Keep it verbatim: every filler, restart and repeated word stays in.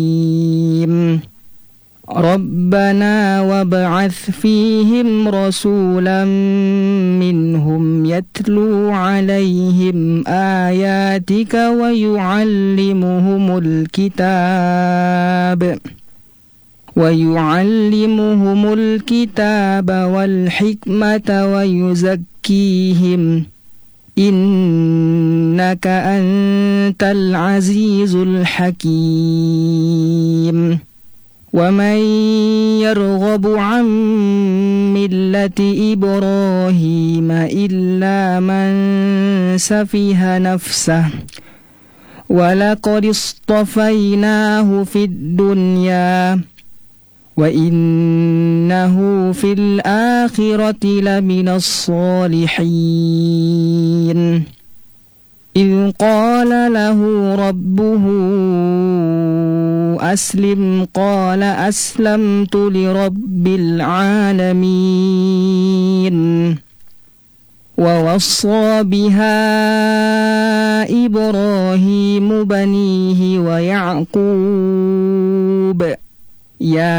ربنا وابعث فيهم رسولا منهم يتلو عليهم آياتك ويعلمهم الكتاب ويعلمهم الكتاب والحكمة ويزكيهم إنك أنت العزيز الحكيم ومن يرغب عن ملة إبراهيم إلا من سفه نفسه ولقد اصطفيناه في الدنيا وإنه في الآخرة لمن الصالحين إذ قال له ربه أسلم قال أسلمت لرب العالمين ووصى بها إبراهيم بنيه ويعقوب يا